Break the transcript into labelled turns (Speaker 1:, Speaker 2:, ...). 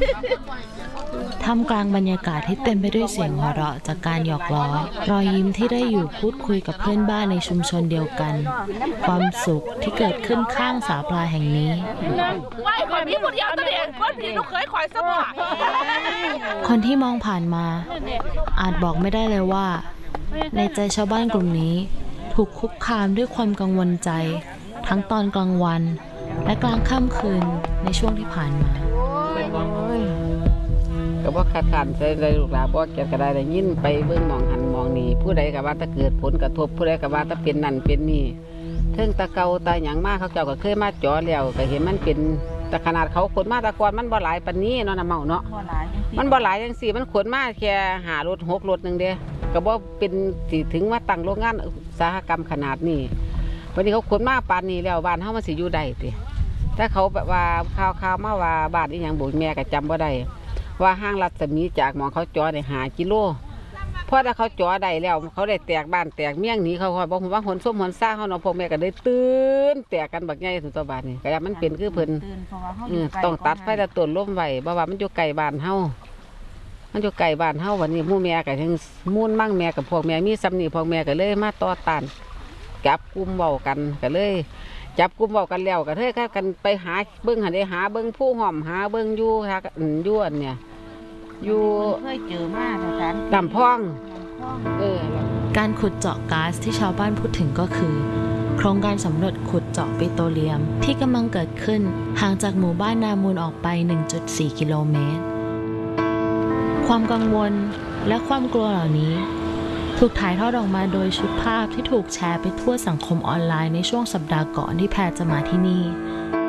Speaker 1: ท่ามกลางบรรยากาศที่เต็มไปด้วยเสียงหัวเราะจากการหยอกล้อรอยยิ้มที่ได้อยู่พูดคุยกับเพื่อนบ้านในชุมชนเดียวกันความสุขที่เกิดขึ้นข้างสาปลาแห่งนี้คนที่มองผ่านมาอาจบอกไม่ได้เลยว่าในใจชาวบ้านกลุ่มนี้ถูกคุกคามด้วยความกังวลใจทั้งตอนกลางวันและกลางค่ำคืนในช่วงที่ผ่านมา
Speaker 2: ก็บ่ขาดขันใจเลยลูกหลานบ่เก็บกระไดได้ยินไปเบิ่งมองหันมองนี่ผู้ใดก็ว่าถ้าเกิดผลกระทบผู้ใดก็ว่าถ้าเป็นนั่นเป็นนี่เทิงตะเกาตาหยังมาเขาเจ้าก็เคยมาจ่อแล้วก็เห็นมันเป็นแต่ขนาดเขาขนมาตะกอนมันบ่หลายปานนี้เนาะน่ะเมาเนาะมันบ่หลายจังซี่มันขนมาแค่5 รถ 6 รถนึงเด้ก็บ่เป็นสิถึงมาตั้งโรงงานอุตสาหกรรมขนาดนี้วันนี้เขาขนมาปานนี้แล้วบ้านเฮามันสิอยู่ได้ติถ้าเขาแบบว่าข่าวมาว่าบ้านอีหยังบ่แม่ก็จำบ่ได้ว่าห้างรัศมีจากหมองเขาจ่อได้5 กิโลเพราะถ้าเขาจ่อได้แล้วเขาได้แตกบ้านแตกเมี่ยงหนีเขาบอกผมว่าหนส้มหนซ่าเขาเนาะพ่อแม่ก็ได้ตื่นแตกกันบักใหญ่ถึงตัวบ้านนี่ก็ยังมันเป็นคือเพิ่นต้องตัดไฟตะต้นล้มไว้เพราะว่ามันอยู่ไกลบ้านเฮามันอยู่ไกลบ้านเฮาวันนี้หมู่แม่ก็ทั้งมุ่นมั่งแม่กับพวกแม่มีซ้ำนี่พวกแม่ก็เลยมาต่อต้านจับกลุ่มเว้ากันก็เลยจับกลุ่มเว้ากันแล้วก็เท่ากันไปหาเบิ้งหาได้หาเบิ้งผู้ห่อมหาเบิ้งอยู่หาอยู่อันเนี่ยอยู่
Speaker 3: เคยเจอมา
Speaker 2: ดำพอง
Speaker 1: การขุดเจาะก๊าซที่ชาวบ้านพูดถึงก็คือโครงการสำรวจขุดเจาะปิโตรเลียมที่กำลังเกิดขึ้นห่างจากหมู่บ้านนามูลออกไป 1.4 กิโลเมตรความกังวลและความกลัวเหล่านี้ถูกถ่ายทอดออกมาโดยชุดภาพที่ถูกแชร์ไปทั่วสังคมออนไลน์ในช่วงสัปดาห์ก่อนที่แพรจะมาที่นี่